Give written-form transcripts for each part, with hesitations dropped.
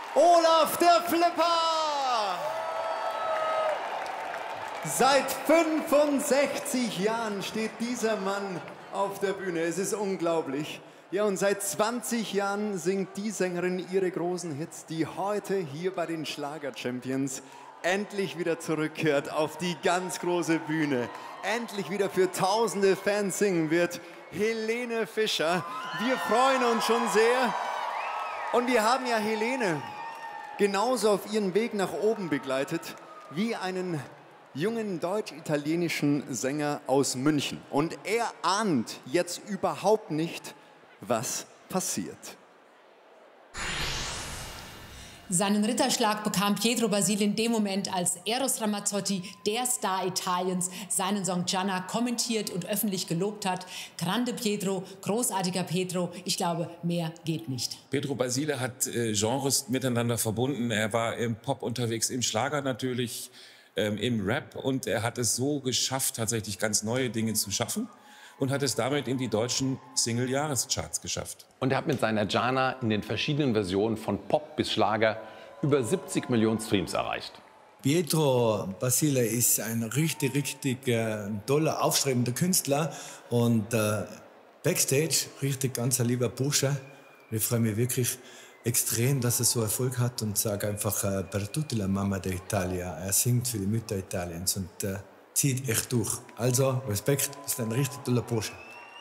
Olaf der Flipper! Seit 65 Jahren steht dieser Mann auf der Bühne. Es ist unglaublich. Ja, und seit 20 Jahren singt die Sängerin ihre großen Hits, die heute hier bei den Schlager-Champions endlich wieder zurückkehrt auf die ganz große Bühne. Endlich wieder für tausende Fans singen wird. Helene Fischer. Wir freuen uns schon sehr. Und wir haben ja Helene genauso auf ihren Weg nach oben begleitet wie einen jungen deutsch-italienischen Sänger aus München. Und er ahnt jetzt überhaupt nicht, was passiert. Seinen Ritterschlag bekam Pietro Basile in dem Moment, als Eros Ramazzotti, der Star Italiens, seinen Song Gianna kommentiert und öffentlich gelobt hat. Grande Pietro, großartiger Pietro, ich glaube, mehr geht nicht. Pietro Basile hat Genres miteinander verbunden. Er war im Pop unterwegs, im Schlager natürlich, im Rap. Und er hat es so geschafft, tatsächlich ganz neue Dinge zu schaffen. Und hat es damit in die deutschen Single-Jahrescharts geschafft. Und er hat mit seiner Gianna in den verschiedenen Versionen von Pop bis Schlager über 70 Millionen Streams erreicht. Pietro Basile ist ein richtig toller, aufstrebender Künstler und Backstage richtig ganz ein lieber Bursche. Ich freue mich wirklich extrem, dass er so Erfolg hat und sage einfach per tutti la mamma d'Italia. Er singt für die Mütter Italiens und zieht echt durch. Also, Respekt, ist ein richtig toller Bursche.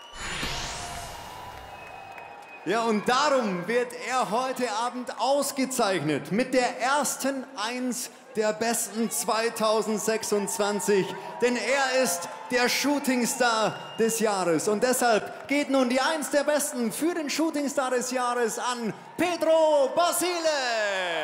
Ja, und darum wird er heute Abend ausgezeichnet mit der ersten Eins der besten 2026. Denn er ist der Shootingstar des Jahres. Und deshalb geht nun die Eins der besten für den Shootingstar des Jahres an Pietro Basile.